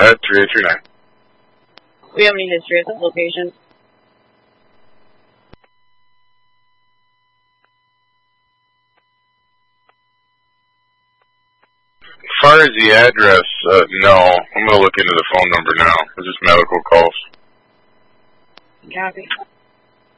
ahead, 3839. We have any history at this location? As far as the address, no. I'm going to look into the phone number now. It's just medical calls. Copy.